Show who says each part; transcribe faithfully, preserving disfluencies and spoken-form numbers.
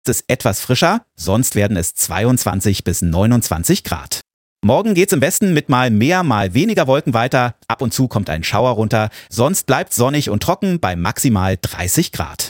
Speaker 1: ist es etwas frischer, sonst werden es zweiundzwanzig bis neunundzwanzig Grad. Morgen geht's im Westen mit mal mehr, mal weniger Wolken weiter. Ab und zu kommt ein Schauer runter. Sonst bleibt sonnig und trocken bei maximal dreißig Grad.